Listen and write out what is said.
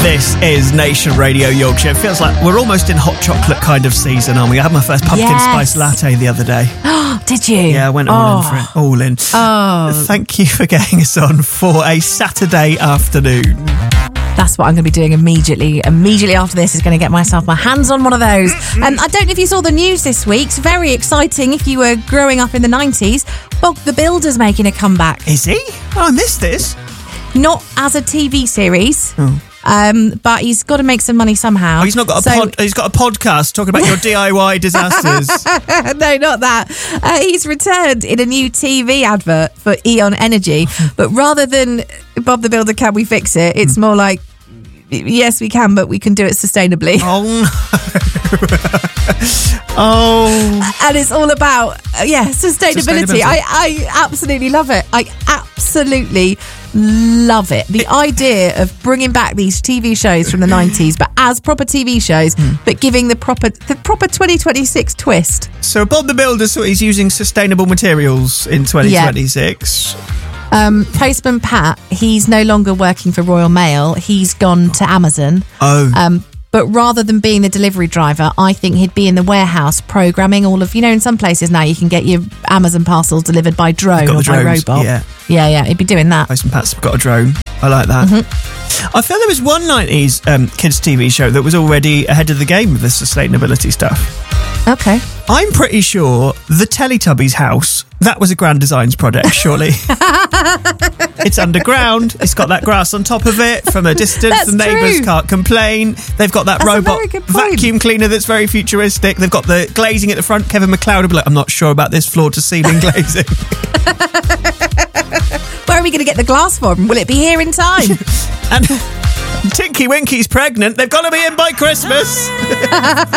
This is Nation Radio Yorkshire. It feels like we're almost in hot chocolate kind of season, aren't we? I had my first pumpkin spice latte the other day. Did you? Yeah, I went all in for it. All in. Thank you for getting us on for a Saturday afternoon. That's what I'm going to be doing immediately. Immediately after this is going to get myself my hands on one of those. I don't know if you saw the news this week. It's very exciting if you were growing up in the 90s. Bob the Builder's making a comeback. Is he? Oh, I missed this. Not as a TV series, but he's got to make some money somehow. Oh, he's not got he's got a podcast talking about your DIY disasters. No, not that. He's returned in a new TV advert for Eon Energy, but rather than Bob the Builder, can we fix it? It's more like, yes, we can, but we can do it sustainably. And it's all about sustainability. I absolutely love it. I absolutely love it. The idea of bringing back these TV shows from the 90s, but as proper TV shows, but giving the proper 2026 twist. So Bob the Builder, so he's using sustainable materials in 2026. Postman Pat, he's no longer working for Royal Mail. He's gone to Amazon. But rather than being the delivery driver, I think he'd be in the warehouse programming all of, in some places now you can get your Amazon parcels delivered by drone or by robot. Yeah, he'd be doing that. Postman Pat's got a drone. I like that. I feel there was one 90s kids TV show that was already ahead of the game with the sustainability stuff. Okay. I'm pretty sure the Teletubbies house, that was a Grand Designs project, surely. It's underground. It's got that grass on top of it. From a distance, the neighbours can't complain. They've got that robot vacuum cleaner that's very futuristic. They've got the glazing at the front. Kevin McLeod will be like, I'm not sure about this floor-to-ceiling glazing. Where are we going to get the glass from? Will it be here in time? And Tinky Winky's pregnant. They've got to be in by Christmas.